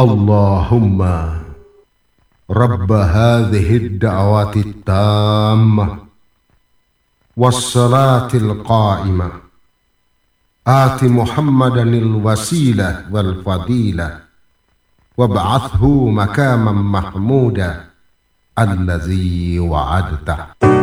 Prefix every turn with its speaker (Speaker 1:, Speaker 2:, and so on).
Speaker 1: اللهم رب هذه الدعوات التامة والصلاة القائمة آت محمدا الوسيلة والفضيلة وابعثه مكاما محمودا الذي وعدته.